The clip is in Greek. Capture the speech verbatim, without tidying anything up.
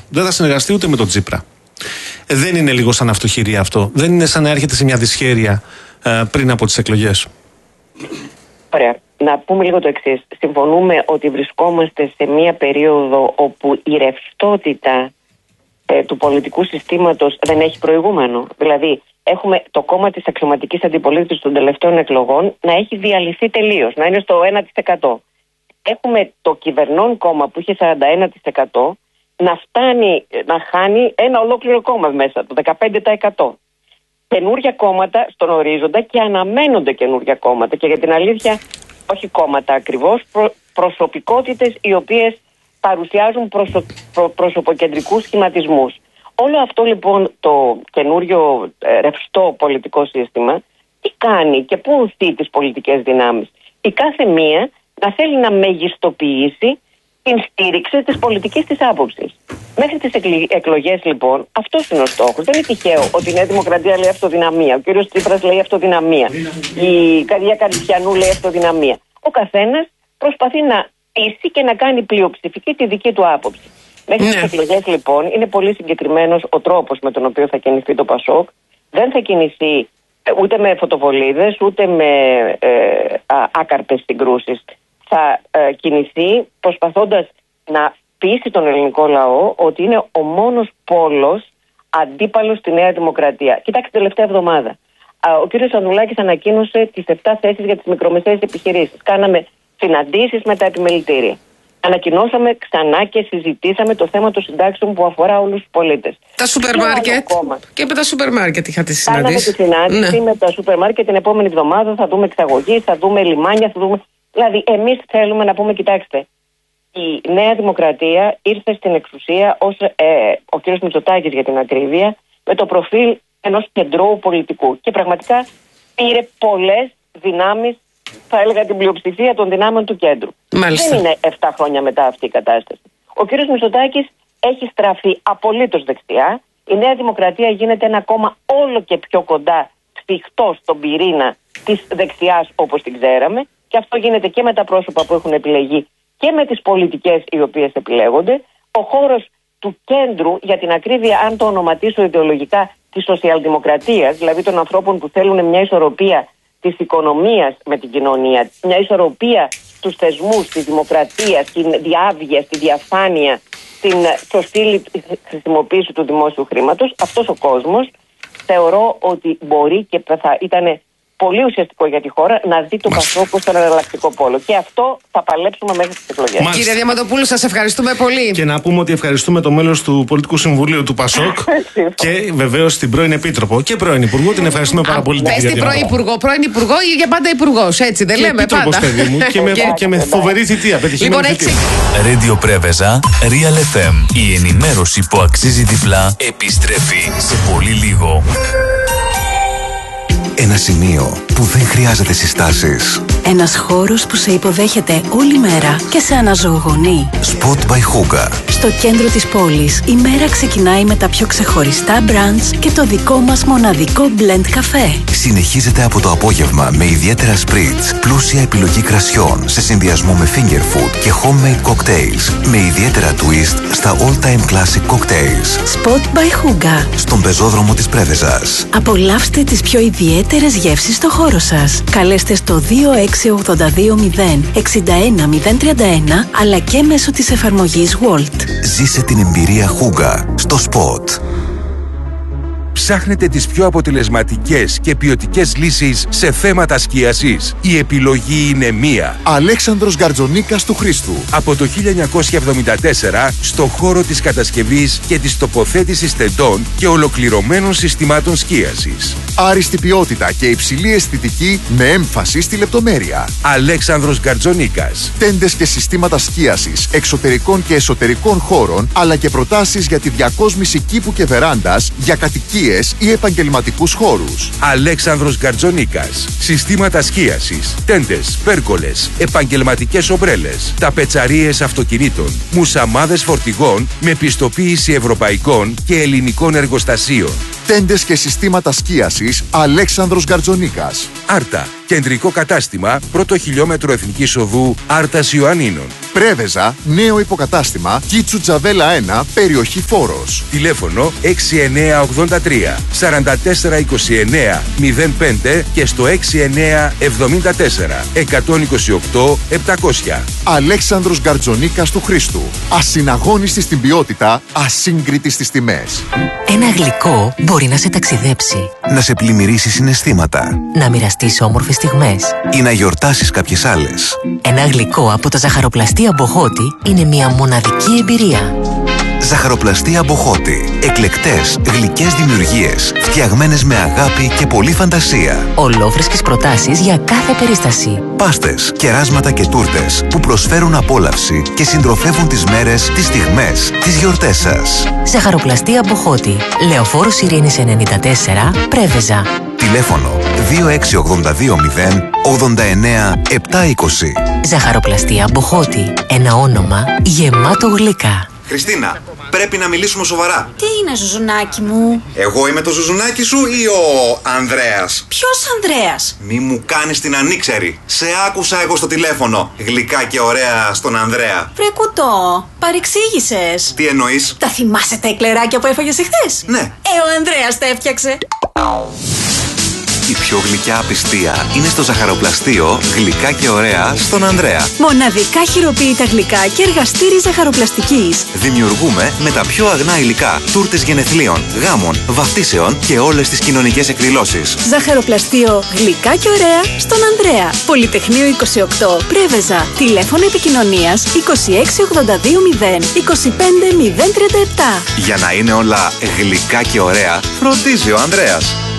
Δεν θα συνεργαστεί ούτε με τον Τσίπρα. Ε, δεν είναι λίγο σαν αυτοχειρία αυτό? Δεν είναι σαν να έρχεται σε μια δυσχέρεια ε, πριν από τις εκλογές? Ωραία. Να πούμε λίγο το εξής. Συμφωνούμε ότι βρισκόμαστε σε μια περίοδο όπου η ρευστότητα ε, του πολιτικού συστήματος δεν έχει προηγούμενο. Δηλαδή, έχουμε το κόμμα της αξιωματικής αντιπολίτευσης των τελευταίων εκλογών να έχει διαλυθεί τελείως, να είναι στο ένα τοις εκατό. Έχουμε το κυβερνών κόμμα που είχε σαράντα ένα τοις εκατό να φτάνει να χάνει ένα ολόκληρο κόμμα μέσα, το δεκαπέντε τοις εκατό. Καινούρια κόμματα στον ορίζοντα και αναμένονται καινούρια κόμματα. Και για την αλήθεια, όχι κόμματα ακριβώς, προ, προσωπικότητες οι οποίες παρουσιάζουν προσω, προ, προσωποκεντρικούς σχηματισμούς. Όλο αυτό λοιπόν το καινούριο ε, ρευστό πολιτικό σύστημα, τι κάνει και πού οθεί τις πολιτικές δυνάμεις? Η κάθε μία να θέλει να μεγιστοποιήσει την στήριξη της πολιτικής της άποψης. Μέχρι τις εκλογές λοιπόν αυτός είναι ο στόχος. Δεν είναι τυχαίο ότι η Νέα Δημοκρατία λέει αυτοδυναμία, ο κύριος Τσίπρας λέει αυτοδυναμία, η Καρδιά Καριστιανού λέει αυτοδυναμία. Ο καθένας προσπαθεί να πείσει και να κάνει πλειοψηφική τη δική του άποψη. Μέχρι ναι. τις εκλογές λοιπόν είναι πολύ συγκεκριμένος ο τρόπος με τον οποίο θα κινηθεί το Πασόκ. Δεν θα κινηθεί ούτε με φωτοβολίδες ούτε με ε, α, άκαρπες συγκρούσεις. Θα ε, κινηθεί προσπαθώντας να πείσει τον ελληνικό λαό ότι είναι ο μόνος πόλος αντίπαλος στη Νέα Δημοκρατία. Κοιτάξτε, τελευταία εβδομάδα ο κύριος Ανδρουλάκης ανακοίνωσε τις επτά θέσεις για τις μικρομεσαίες επιχειρήσεις. Κάναμε συναντήσεις με τα επιμελητήρια. Ανακοινώσαμε ξανά και συζητήσαμε το θέμα των συντάξεων που αφορά όλους τους πολίτες. Τα σούπερ μάρκετ. Και με τα σούπερ μάρκετ είχατε συναντήσει. Κάναμε τη συνάντηση ναι. με τα σούπερ μάρκετ την επόμενη εβδομάδα. Θα δούμε εξαγωγή, θα δούμε λιμάνια, θα δούμε. Δηλαδή, εμείς θέλουμε να πούμε, κοιτάξτε, η Νέα Δημοκρατία ήρθε στην εξουσία ως ε, ο κύριος Μητσοτάκης για την ακρίβεια, με το προφίλ ενός κεντρώου πολιτικού. Και πραγματικά πήρε πολλές δυνάμεις, θα έλεγα την πλειοψηφία των δυνάμεων του κέντρου. Μάλιστα. Δεν είναι επτά χρόνια μετά αυτή η κατάσταση. Ο κύριος Μητσοτάκης έχει στραφεί απολύτως δεξιά. Η Νέα Δημοκρατία γίνεται ένα κόμμα όλο και πιο κοντά, σφιχτό στον πυρήνα της δεξιάς όπως την ξέραμε. Και αυτό γίνεται και με τα πρόσωπα που έχουν επιλεγεί και με τις πολιτικές οι οποίες επιλέγονται. Ο χώρος του κέντρου, για την ακρίβεια, αν το ονοματίσω ιδεολογικά, της σοσιαλδημοκρατίας, δηλαδή των ανθρώπων που θέλουν μια ισορροπία της οικονομίας με την κοινωνία, μια ισορροπία στους θεσμούς, τη δημοκρατία, την διάβγεια, τη διαφάνεια, την σωστή χρησιμοποίηση του δημόσιου χρήματος, αυτός ο κόσμος θεωρώ ότι μπορεί και θα ήταν πολύ ουσιαστικό για τη χώρα να δει το Πασόκ ως τον εναλλακτικό πόλο. Και αυτό θα παλέψουμε μέχρι τις εκλογές. Κύριε Διαμαντοπούλου, σας ευχαριστούμε πολύ. Και να πούμε ότι ευχαριστούμε το μέλος του Πολιτικού Συμβουλίου του Πασόκ και βεβαίως την πρώην Επίτροπο και πρώην Υπουργό. Την ευχαριστούμε πάρα πολύ. Πες την πρώην Υπουργό, πρώην Υπουργό ή για πάντα Υπουργός, έτσι δεν και λέμε πάντα. Παιδί μου, και, με, και με φοβερή θητεία. Λοιπόν, έτσι. Radio Πρέβεζα, Real εφ εμ. Η ενημέρωση που αξίζει διπλά επιστρέφει σε πολύ λίγο. Ένα σημείο που δεν χρειάζεται συστάσεις. Ένας χώρος που σε υποδέχεται όλη μέρα και σε αναζωογονεί. Spot by Hookah. Στο κέντρο της πόλης, η μέρα ξεκινάει με τα πιο ξεχωριστά μπραντς και το δικό μας μοναδικό blend καφέ. Συνεχίζεται από το απόγευμα με ιδιαίτερα spritz, πλούσια επιλογή κρασιών σε συνδυασμό με finger food και homemade cocktails με ιδιαίτερα twist στα all-time classic cocktails. Spot by Hookah. Στον πεζόδρομο της Πρέβεζας. Απολαύστε τις πιο ιδιαίτερες γεύσεις στο χώρο σας. Καλέστε στο δύο έξι ογδόντα δύο μηδέν εξήντα ένα μηδέν τριάντα ένα αλλά και μέσω της εφαρμογής Walt. Ζήσε την εμπειρία Hookah στο Spot. Ψάχνετε τις πιο αποτελεσματικές και ποιοτικές λύσεις σε θέματα σκίασης? Η επιλογή είναι μία. Αλέξανδρος Γκαρτζονίκας του Χρήστου. Από το χίλια εννιακόσια εβδομήντα τέσσερα στο χώρο της κατασκευής και της τοποθέτησης τεντών και ολοκληρωμένων συστημάτων σκίασης. Άριστη ποιότητα και υψηλή αισθητική με έμφαση στη λεπτομέρεια. Αλέξανδρος Γκαρτζονίκας. Τέντες και συστήματα σκίασης εξωτερικών και εσωτερικών χώρων, αλλά και προτάσεις για τη διακόσμηση κήπου και βεράντας για κατοικίες ή επαγγελματικούς χώρους. Αλέξανδρος Γκαρτζονίκας. Συστήματα σκίασης, τέντες, πέρκολες, επαγγελματικές ομπρέλες, ταπετσαρίες αυτοκινήτων, μουσαμάδες φορτηγών με πιστοποίηση ευρωπαϊκών και ελληνικών εργοστασίων. Τέντες και συστήματα σκίασης Αλέξανδρος Γκαρτζονίκας. Άρτα, Κεντρικό κατάστημα, πρώτο χιλιόμετρο Εθνικής Οδού Άρτας Ιωαννίνων. Πρέβεζα, νέο υποκατάστημα, Κίτσου Τζαβέλα ένα, περιοχή Φόρος. Τηλέφωνο έξι εννιά ογδόντα τρία σαράντα τέσσερα είκοσι εννιά μηδέν πέντε και στο έξι εννιά εβδομήντα τέσσερα εκατόν είκοσι οκτώ επτακόσια. Αλέξανδρος Γκαρτζονίκας του Χρήστου. Ασυναγώνιστη στην ποιότητα, ασύγκριτη στις τιμές. Ένα γλυκό μπορεί να σε ταξιδέψει, να σε πλημμυρίσει συναισθήματα, να μοιραστείς όμορφες στιγμές ή να γιορτάσεις κάποιες άλλες. Ένα γλυκό από τα ζαχαροπλαστεία Μποχώτη είναι μια μοναδική εμπειρία. Ζαχαροπλαστεία Μποχώτη. Εκλεκτές, γλυκές δημιουργίες, φτιαγμένες με αγάπη και πολλή φαντασία. Ολόφρεσκες προτάσεις για κάθε περίσταση. Πάστες, κεράσματα και τούρτες που προσφέρουν απόλαυση και συντροφεύουν τις μέρες, τις στιγμές, τις γιορτές σας. Ζαχαροπλαστεία Μποχώτη. Λεωφόρος Ειρήνης ενενήντα τέσσερα, Πρέβεζα. Τηλέφωνο δύο έξι ογδόντα δύο μηδέν ογδόντα εννιά επτακόσια είκοσι. Ζαχαροπλαστεία Μποχώτη. Ένα όνομα γεμάτο γλυκά. Χριστίνα, πρέπει να μιλήσουμε σοβαρά. Τι είναι, ζουζουνάκι μου? Εγώ είμαι το ζουζουνάκι σου ή ο Ανδρέας? Ποιος Ανδρέας? Μη μου κάνεις την ανήξερη. Σε άκουσα εγώ στο τηλέφωνο. Γλυκά και ωραία στον Ανδρέα. Βρε κουτό, παρεξήγησες. Τι εννοείς? Τα θυμάσαι τα εκλεράκια που έφαγες εχθές? Ναι. Ε, ο Ανδρέας τα έφτιαξε. Η πιο γλυκιά απιστία είναι στο ζαχαροπλαστείο Γλυκά και ωραία στον Ανδρέα. Μοναδικά χειροποίητα γλυκά και εργαστήρι ζαχαροπλαστικής. Δημιουργούμε με τα πιο αγνά υλικά τούρτες γενεθλίων, γάμων, βαφτίσεων και όλες τις κοινωνικές εκδηλώσεις. Ζαχαροπλαστείο Γλυκά και ωραία στον Ανδρέα. Πολυτεχνείο είκοσι οκτώ, Πρέβεζα. Τηλέφωνο επικοινωνίας είκοσι έξι ογδόντα δύο μηδέν είκοσι πέντε μηδέν τριάντα επτά. Για να είναι όλα γλυκά και ωραία, φροντίζει ο Ανδρέας.